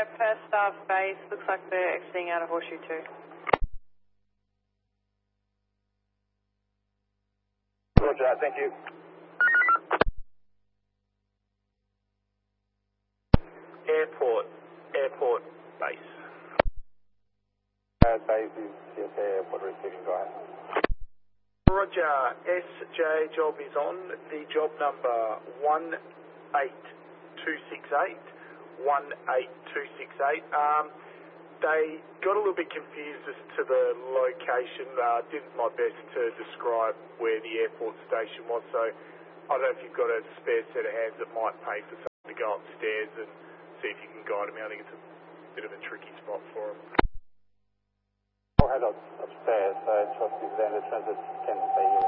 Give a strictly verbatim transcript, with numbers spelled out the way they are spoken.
Perth Staff Base. Looks like they're exiting out of Horseshoe two. Roger, thank you. Airport, airport base. Uh, base is C S A Airport receiving, go ahead. Roger, S J job is on. The job number one eight two six eight, one eight two six eight. Um, they got a little bit confused as to the location. Uh, did my best to describe where the airport station was, so I don't know if you've got a spare set of hands that might pay for someone to go upstairs and see if you can guide them. I think it's a bit of a tricky spot for them. I'll head up, upstairs, so I trust you then the transit can stay here.